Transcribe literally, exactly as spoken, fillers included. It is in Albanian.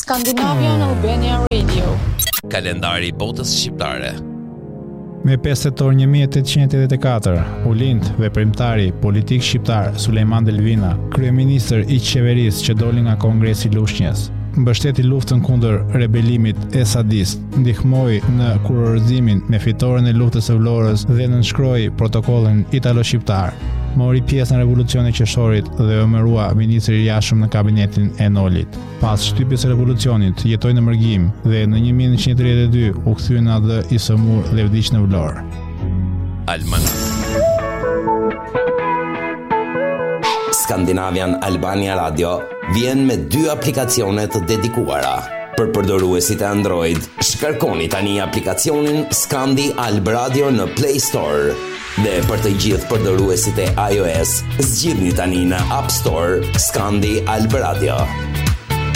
Scandinavian Albania Radio. Kalendari i botës shqiptare. Me pesë tetor një mijë e tetëqind e tetëdhjetë e katër, u lind veprimtari politik shqiptar Sulejman Delvina, kryeministër i qeverisë që doli nga Kongresi i Lushnjës. Mbështeti luftën kundër rebelimit esadist, ndihmoi në kurorëzimin me fitoren e luftës së Vlorës dhe nënshkroi protokollin italo-shqiptar. Mori pjesë në revolucionin e qershorit dhe u emërua ministri i jashtëm në kabinetin e Nolit. Pas shtypjes së revolucionit, jetoi në Mërgjim dhe në një mijë e nëntëqind e tridhjetë e dy u kthye në A D i Sëmur dhe vdiq në Vlorë. Almanak. Scandinavian Albania Radio vjen me dy aplikacione të dedikuara. Për përdoruesit e Android, shkarkoni tani aplikacionin Scandi Alb Radio në Play Store. Dhe për të gjithë përdoruesit e iOS, zgjidhni tani në App Store Scandi Alb Radio.